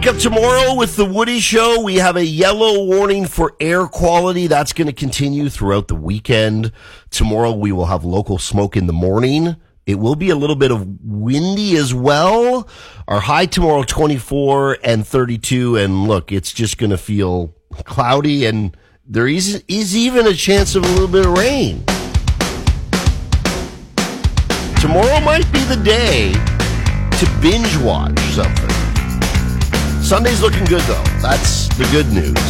Up tomorrow with the Woody Show, we have a yellow warning for air quality. That's going to continue throughout the weekend. Tomorrow we will have local smoke in the morning. It will be a little bit of windy as well. Our high tomorrow, 24 and 32. And look, it's just going to feel cloudy, and there is even a chance of a little bit of rain. Tomorrow might be the day to binge watch something. Sunday's looking good, though. That's the good news.